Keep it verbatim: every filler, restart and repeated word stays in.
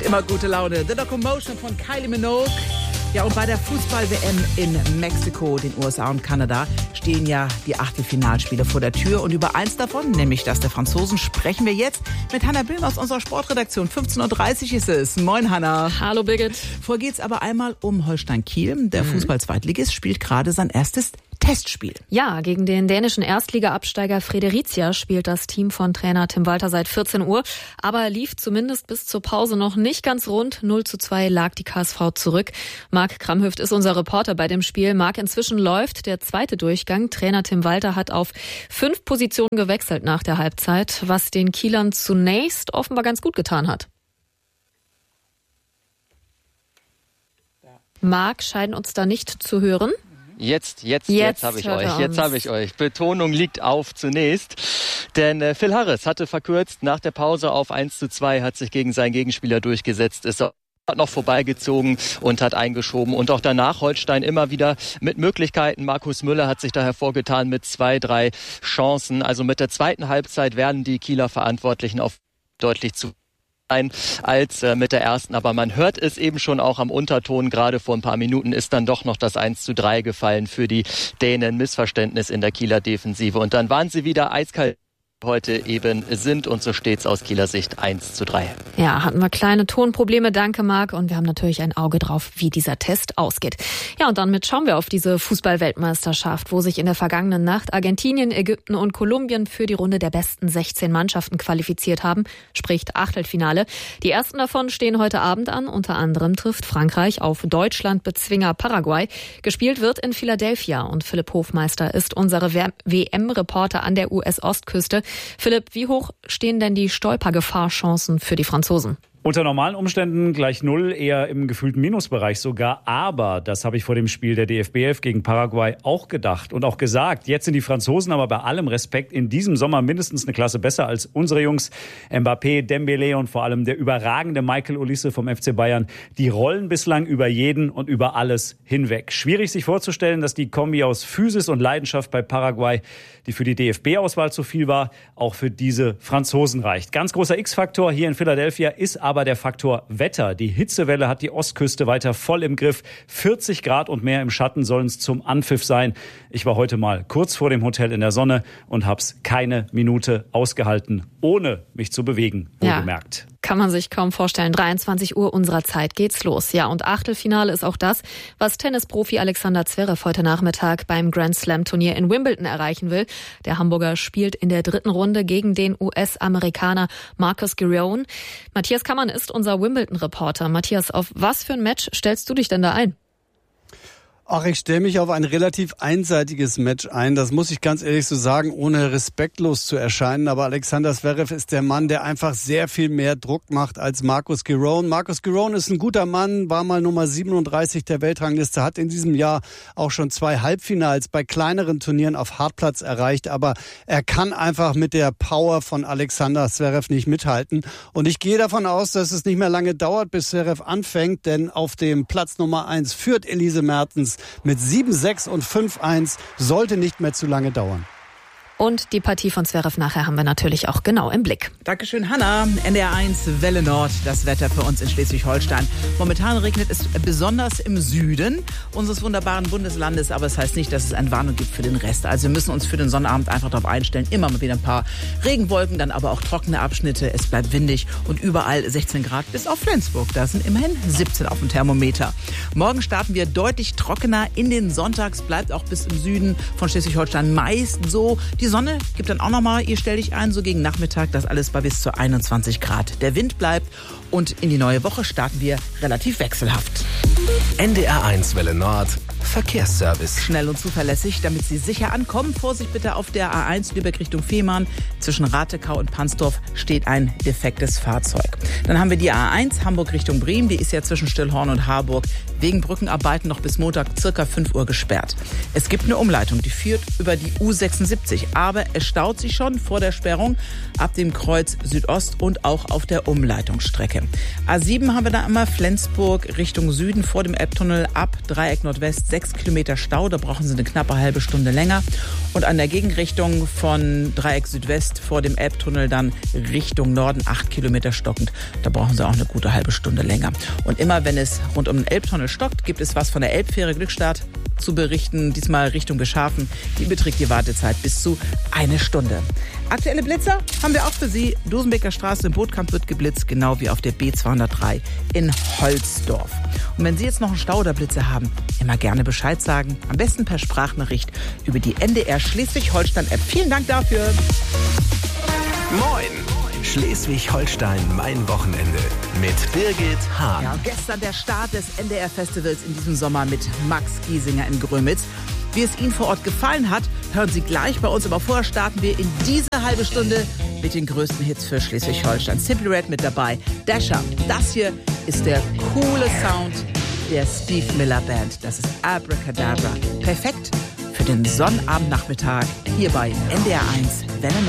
immer gute Laune. The Locomotion von Kylie Minogue. Ja, und bei der Fußball-W M in Mexiko, den U S A und Kanada stehen ja die Achtelfinalspiele vor der Tür. Und über eins davon, nämlich das der Franzosen, sprechen wir jetzt mit Hannah Böhm aus unserer Sportredaktion. fünfzehn Uhr dreißig ist es. Moin, Hannah. Hallo, Birgit. Vorher geht's aber einmal um Holstein Kiel. Der mhm. Fußball-Zweitligist spielt gerade sein erstes Testspiel. Ja, gegen den dänischen Erstliga-Absteiger Fredericia spielt das Team von Trainer Tim Walter seit vierzehn Uhr. Aber lief zumindest bis zur Pause noch nicht ganz rund. null zu zwei lag die K S V zurück. Marc Kramhüft ist unser Reporter bei dem Spiel. Marc, inzwischen läuft der zweite Durchgang. Trainer Tim Walter hat auf fünf Positionen gewechselt nach der Halbzeit, was den Kielern zunächst offenbar ganz gut getan hat. Marc, scheinen uns da nicht zu hören. Jetzt, jetzt, jetzt, jetzt habe ich euch, jetzt habe ich euch. Betonung liegt auf zunächst, denn äh, Phil Harris hatte verkürzt nach der Pause auf eins zu zwei, hat sich gegen seinen Gegenspieler durchgesetzt, ist hat noch vorbeigezogen und hat eingeschoben. Und auch danach Holstein immer wieder mit Möglichkeiten. Markus Müller hat sich da hervorgetan mit zwei, drei Chancen. Also mit der zweiten Halbzeit werden die Kieler Verantwortlichen auf deutlich zu ein als äh, mit der ersten, aber man hört es eben schon auch am Unterton. Gerade vor ein paar Minuten ist dann doch noch das eins zu drei gefallen für die Dänen. Missverständnis in der Kieler Defensive und dann waren sie wieder eiskalt heute eben sind und so steht's aus Kieler Sicht eins zu drei. Ja, hatten wir kleine Tonprobleme, danke Marc, und wir haben natürlich ein Auge drauf, wie dieser Test ausgeht. Ja, und damit schauen wir auf diese Fußball-Weltmeisterschaft, wo sich in der vergangenen Nacht Argentinien, Ägypten und Kolumbien für die Runde der besten sechzehn Mannschaften qualifiziert haben, sprich Achtelfinale. Die ersten davon stehen heute Abend an, unter anderem trifft Frankreich auf Deutschland-Bezwinger Paraguay. Gespielt wird in Philadelphia und Philipp Hofmeister ist unsere W M-Reporter an der U S-Ostküste. Philipp, wie hoch stehen denn die Stolpergefahrchancen für die Franzosen? Unter normalen Umständen gleich null, eher im gefühlten Minusbereich sogar. Aber das habe ich vor dem Spiel der D F B elf gegen Paraguay auch gedacht und auch gesagt. Jetzt sind die Franzosen aber bei allem Respekt in diesem Sommer mindestens eine Klasse besser als unsere Jungs. Mbappé, Dembélé und vor allem der überragende Michael Olise vom F C Bayern. Die rollen bislang über jeden und über alles hinweg. Schwierig sich vorzustellen, dass die Kombi aus Physis und Leidenschaft bei Paraguay, die für die D F B-Auswahl zu viel war, auch für diese Franzosen reicht. Ganz großer X-Faktor hier in Philadelphia ist aber der Faktor Wetter. Die Hitzewelle hat die Ostküste weiter voll im Griff. vierzig Grad und mehr im Schatten sollen es zum Anpfiff sein. Ich war heute mal kurz vor dem Hotel in der Sonne und hab's keine Minute ausgehalten, ohne mich zu bewegen, wohlgemerkt. Ja, kann man sich kaum vorstellen. dreiundzwanzig Uhr unserer Zeit geht's los. Ja, und Achtelfinale ist auch das, was Tennisprofi Alexander Zverev heute Nachmittag beim Grand Slam Turnier in Wimbledon erreichen will. Der Hamburger spielt in der dritten Runde gegen den U S-Amerikaner Marcus Giron. Matthias Kammann ist unser Wimbledon-Reporter. Matthias, auf was für ein Match stellst du dich denn da ein? Ach, ich stelle mich auf ein relativ einseitiges Match ein. Das muss ich ganz ehrlich so sagen, ohne respektlos zu erscheinen. Aber Alexander Zverev ist der Mann, der einfach sehr viel mehr Druck macht als Marcus Giron. Marcus Giron ist ein guter Mann, war mal Nummer siebenunddreißig der Weltrangliste, hat in diesem Jahr auch schon zwei Halbfinals bei kleineren Turnieren auf Hartplatz erreicht. Aber er kann einfach mit der Power von Alexander Zverev nicht mithalten. Und ich gehe davon aus, dass es nicht mehr lange dauert, bis Zverev anfängt. Denn auf dem Platz Nummer eins führt Elise Mertens mit sieben sechs und fünf eins, sollte nicht mehr zu lange dauern. Und die Partie von Zverev nachher haben wir natürlich auch genau im Blick. Dankeschön, Hannah. N D R eins, Welle Nord, das Wetter für uns in Schleswig-Holstein. Momentan regnet es besonders im Süden unseres wunderbaren Bundeslandes, aber es heißt nicht, dass es eine Warnung gibt für den Rest. Also wir müssen uns für den Sonnabend einfach darauf einstellen. Immer mal wieder ein paar Regenwolken, dann aber auch trockene Abschnitte. Es bleibt windig und überall sechzehn Grad bis auf Flensburg. Da sind immerhin siebzehn auf dem Thermometer. Morgen starten wir deutlich trockener in den Sonntags, bleibt auch bis im Süden von Schleswig-Holstein meist so. Die Sonne gibt dann auch nochmal, ihr stellt dich ein, so gegen Nachmittag, das alles bei bis zu einundzwanzig Grad. Der Wind bleibt und in die neue Woche starten wir relativ wechselhaft. N D R eins Welle Nord, Verkehrsservice. Schnell und zuverlässig, damit Sie sicher ankommen. Vorsicht bitte auf der A eins Lübeck Richtung Fehmarn. Zwischen Ratekau und Pansdorf steht ein defektes Fahrzeug. Dann haben wir die A eins Hamburg Richtung Bremen. Die ist ja zwischen Stillhorn und Harburg wegen Brückenarbeiten noch bis Montag circa fünf Uhr gesperrt. Es gibt eine Umleitung, die führt über die U sechsundsiebzig. Aber es staut sich schon vor der Sperrung ab dem Kreuz Südost und auch auf der Umleitungsstrecke. A sieben haben wir da immer Flensburg Richtung Süden vor dem Elbtunnel ab Dreieck Nordwest sechs Kilometer Stau, da brauchen Sie eine knappe halbe Stunde länger. Und an der Gegenrichtung von Dreieck Südwest vor dem Elbtunnel dann Richtung Norden acht Kilometer stockend. Da brauchen Sie auch eine gute halbe Stunde länger. Und immer wenn es rund um den Elbtunnel stockt, gibt es was von der Elbfähre Glückstadt zu berichten. Diesmal Richtung Beschafen. Die beträgt die Wartezeit bis zu eine Stunde. Aktuelle Blitzer haben wir auch für Sie. Dosenbeker Straße im Bootkamp wird geblitzt, genau wie auf der B zweihundertdrei in Holzdorf. Und wenn Sie jetzt noch einen Stau oder Blitze haben, immer gerne Bescheid sagen. Am besten per Sprachnachricht über die N D R Schleswig-Holstein-App. Vielen Dank dafür. Moin! Schleswig-Holstein, mein Wochenende mit Birgit Hahn. Ja, gestern der Start des N D R-Festivals in diesem Sommer mit Max Giesinger in Grömitz. Wie es Ihnen vor Ort gefallen hat, hören Sie gleich bei uns. Aber vorher starten wir in diese halbe Stunde mit den größten Hits für Schleswig-Holstein. Simply Red mit dabei, Dasher. Das hier ist der coole Sound der Steve Miller Band. Das ist Abracadabra. Perfekt für den Sonnabendnachmittag hier bei N D R eins Welle Nord.